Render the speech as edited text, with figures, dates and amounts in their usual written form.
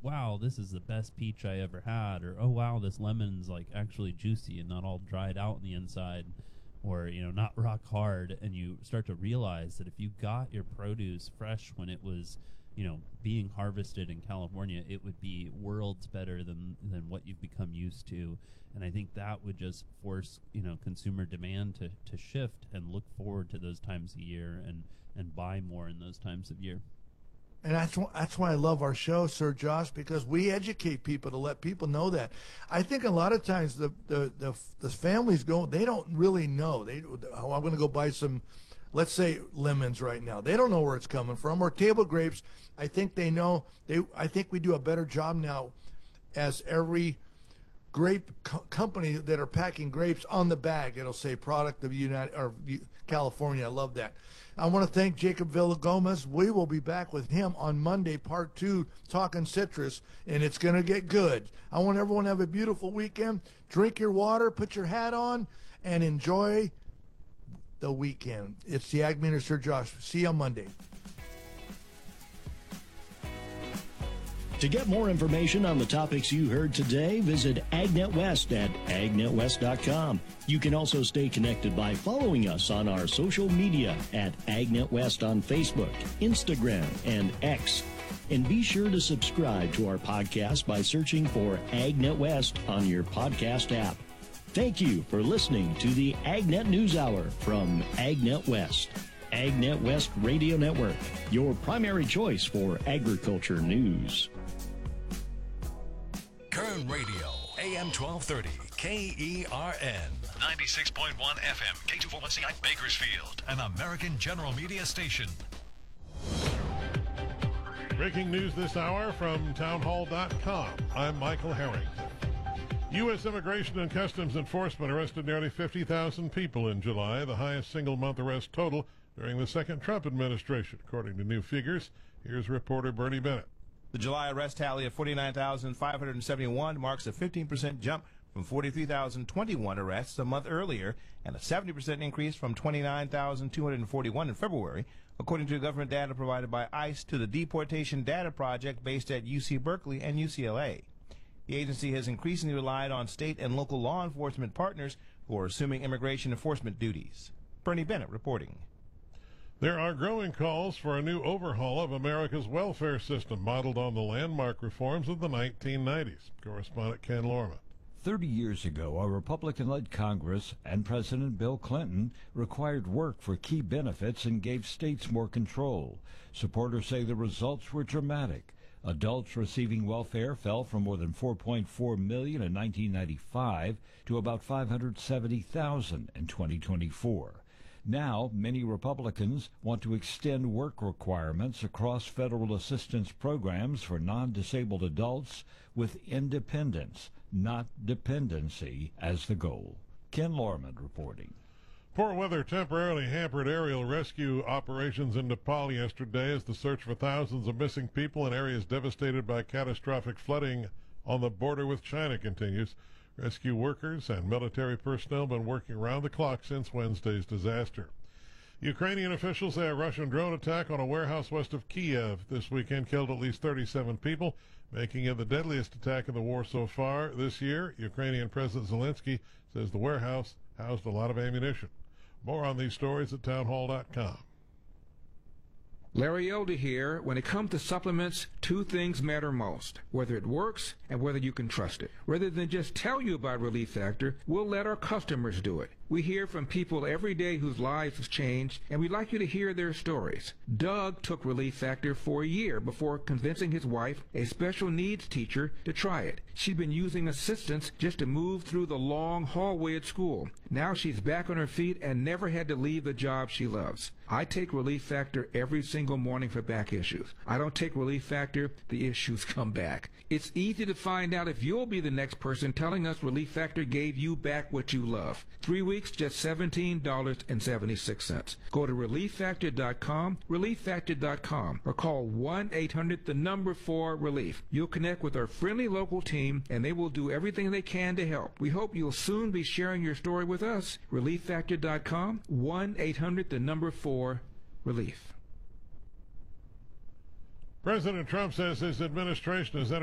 wow, this is the best peach I ever had, or oh wow, this lemon's like actually juicy and not all dried out on the inside, or not rock hard. And you start to realize that if you got your produce fresh when it was being harvested in California, it would be worlds better than what you've become used to. And I think that would just force consumer demand to shift and look forward to those times of year and buy more in those times of year. And that's why I love our show, Sir Josh, because we educate people to let people know that. I think a lot of times the families they don't really know. I'm going to go buy some, let's say, lemons right now. They don't know where it's coming from. Or table grapes, I think they know. I think we do a better job now as every grape company that are packing grapes on the bag. It'll say product of California. I love that. I want to thank Jacob Villagomez. We will be back with him on Monday, part 2, talking citrus, and it's going to get good. I want everyone to have a beautiful weekend. Drink your water, put your hat on, and enjoy the weekend. It's the Ag Meter, Sir Josh. See you on Monday. To get more information on the topics you heard today, visit AgNet West at agnetwest.com. You can also stay connected by following us on our social media at AgNet West on Facebook, Instagram, and X. And be sure to subscribe to our podcast by searching for AgNet West on your podcast app. Thank you for listening to the AgNet News Hour from AgNet West. AgNet West Radio Network, your primary choice for agriculture news. Kern Radio, AM 1230, KERN, 96.1 FM, K241CI Bakersfield, an American General Media station. Breaking news this hour from townhall.com. I'm Michael Harrington. U.S. Immigration and Customs Enforcement arrested nearly 50,000 people in July, the highest single-month arrest total during the second Trump administration, according to new figures. Here's reporter Bernie Bennett. The July arrest tally of 49,571 marks a 15% jump from 43,021 arrests a month earlier and a 70% increase from 29,241 in February, according to government data provided by ICE to the Deportation Data Project based at UC Berkeley and UCLA. The agency has increasingly relied on state and local law enforcement partners who are assuming immigration enforcement duties. Bernie Bennett reporting. There are growing calls for a new overhaul of America's welfare system modeled on the landmark reforms of the 1990s. Correspondent Ken Lorman. 30 years ago, a Republican-led Congress and President Bill Clinton required work for key benefits and gave states more control. Supporters say the results were dramatic. Adults receiving welfare fell from more than 4.4 million in 1995 to about 570,000 in 2024. Now, many Republicans want to extend work requirements across federal assistance programs for non-disabled adults with independence, not dependency, as the goal. Ken Lorman reporting. Poor weather temporarily hampered aerial rescue operations in Nepal yesterday as the search for thousands of missing people in areas devastated by catastrophic flooding on the border with China continues. Rescue workers and military personnel have been working around the clock since Wednesday's disaster. Ukrainian officials say a Russian drone attack on a warehouse west of Kiev this weekend killed at least 37 people, making it the deadliest attack in the war so far this year. Ukrainian President Zelensky says the warehouse housed a lot of ammunition. More on these stories at townhall.com. Larry Elder here. When it comes to supplements, two things matter most: whether it works and whether you can trust it. Rather than just tell you about Relief Factor, we'll let our customers do it. We hear from people every day whose lives have changed, and we'd like you to hear their stories. Doug took Relief Factor for a year before convincing his wife, a special needs teacher, to try it. She'd been using assistance just to move through the long hallway at school. Now she's back on her feet and never had to leave the job she loves. I take Relief Factor every single morning for back issues. I don't take Relief Factor, the issues come back. It's easy to find out if you'll be the next person telling us Relief Factor gave you back what you love. 3 weeks, just $17.76. Go to ReliefFactor.com, ReliefFactor.com, or call 1-800-4-RELIEF. You'll connect with our friendly local team, and they will do everything they can to help. We hope you'll soon be sharing your story with us. ReliefFactor.com, 1-800-4-RELIEF. President Trump says his administration has